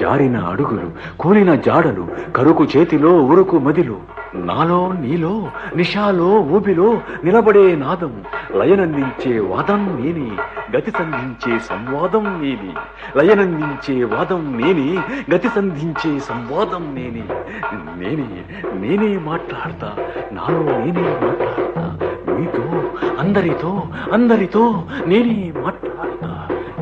జారిన అడుగులు, కూలిన జాడలు, కరుకు చేతిలో ఉరుకు మదిలు, నాలో నీలో నిషాలో ఊపిలో నిలబడే నాదం, లయనందించే వాదం నేని, గతి సంధించే సంవాదం నేని, లయనందించే వాదం నేని, గతి సంధించే సంవాదం నేని. నేనే మాట్లాడతా, నాలో నేనే మాట్లాడతా, మీతో అందరితో నేనే మాట్లాడతా.